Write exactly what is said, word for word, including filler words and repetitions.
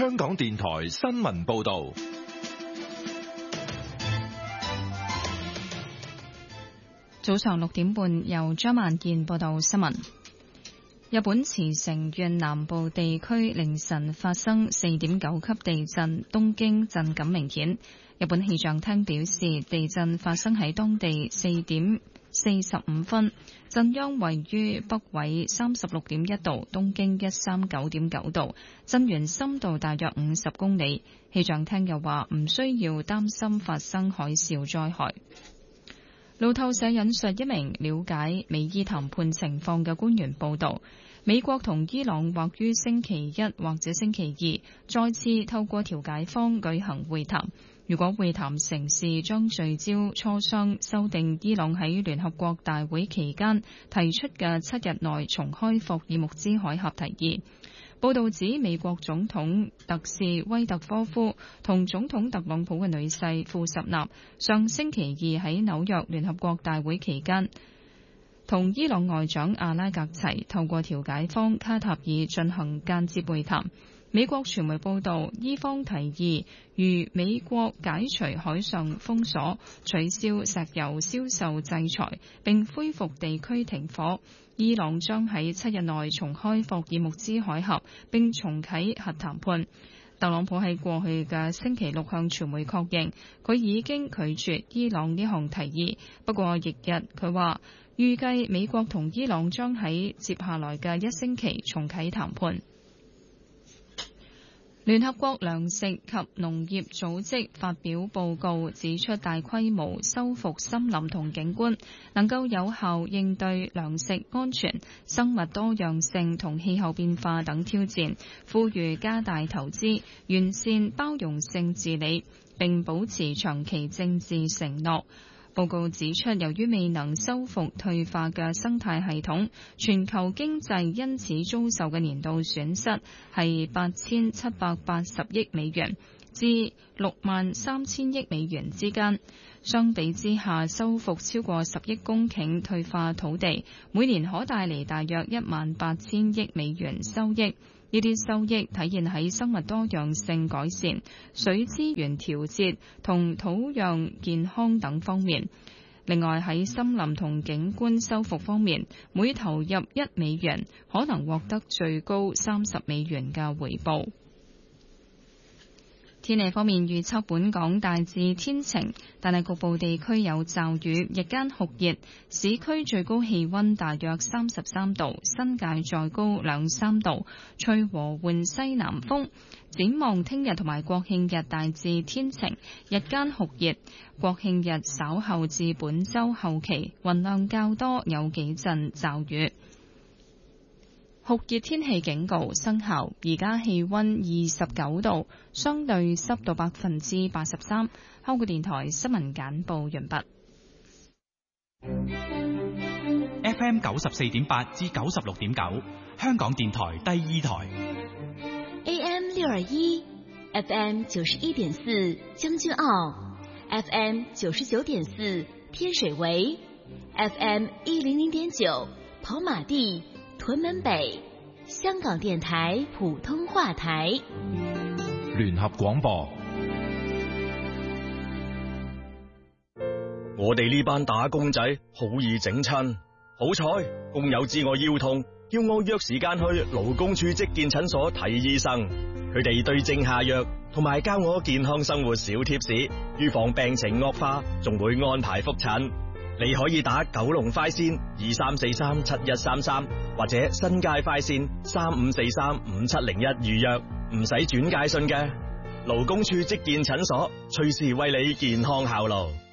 香港電台新聞報道。 早上六點半，由張萬健報道新聞。日本茨城縣南部地區凌晨發生四點九級地震，東京震感明顯。日本氣象廳表示，地震發生喺當地四點四十五分，震央位於北緯三十六點一度，東經一三九點九度，震源深度大約五十公里。氣象廳又話唔需要擔心發生海嘯災害。路透社引述一名了解美伊談判情況嘅官員報道，美國同伊朗或於星期一或者星期二再次透過調解方舉行會談。如果會談成事，將聚焦磋商修訂伊朗喺聯合國大會期間提出嘅七日內重開霍爾木茲海峽提議。報道指，美國總統特使威特科夫同總統特朗普嘅女婿庫什納上星期二喺紐約聯合國大會期間，同伊朗外長阿拉格齊透過調解方卡塔爾進行間接會談。美國傳媒報道，伊方提議如美國解除海上封鎖、取消石油銷售制裁並恢復地區停火，伊朗將喺七日內重開霍爾木茲海峽並重啟核談判。特朗普喺過去嘅星期六向傳媒確認，佢已經拒絕伊朗呢項提議。不過翌日佢話，預計美國同伊朗將喺接下來嘅一星期重啟談判。聯合國糧食及農業組織發表報告，指出大規模修復森林同景觀能夠有效應對糧食安全、生物多樣性同氣候變化等挑戰，呼籲加大投資，完善包容性治理，並保持長期政治承諾。報告指出，由於未能修復退化嘅生態系統，全球經濟因此遭受嘅年度損失係八千七百八十億美元至六萬三千億美元之間。相比之下，修復超過十億公頃退化土地，每年可帶嚟大約一萬八千億美元收益。呢啲收益體現喺生物多樣性改善、水資源調節同土壤健康等方面。另外喺森林同景觀修復方面，每投入一美元可能獲得最高三十美元嘅回報。天氣方面預測，本港大致天晴，但係局部地區有驟雨，日間酷熱，市區最高氣溫大約三十三度，新界再高兩三度，吹和緩西南風。展望聽日同埋國慶日大致天晴，日間酷熱，國慶日稍後至本週後期雲量較多，有幾陣驟雨。酷熱天氣警告生效，而家氣溫二十九度，相對濕度百分之八十三。香港電台新聞簡報完畢。 F M 九十四點八至九十六點九，香港電台第二台。 A M 六二一 ，F M 九十一點四將軍澳 ，F M 九十九點四天水圍 ，F M 一零零點九跑馬地。屯門北，香港電台普通話台。 聯合廣播。 我哋呢班打工仔好易整親，好彩工友知我腰痛，叫我約時間去勞工處職健診所睇醫生。佢哋對症下藥，同埋教我健康生活小貼士，預防病情惡化，仲會安排覆診。你可以打九龍快線二三四三七一三三，或者新界快線三五四三五七零一預約，唔使轉介信嘅。勞工處職健診所隨時為你健康效勞。